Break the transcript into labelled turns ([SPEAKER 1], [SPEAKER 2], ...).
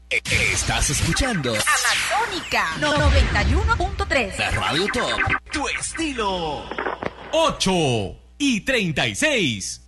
[SPEAKER 1] Estás escuchando
[SPEAKER 2] Amazónica 91.3.
[SPEAKER 1] la Radio Top, tu estilo.
[SPEAKER 3] 8:36.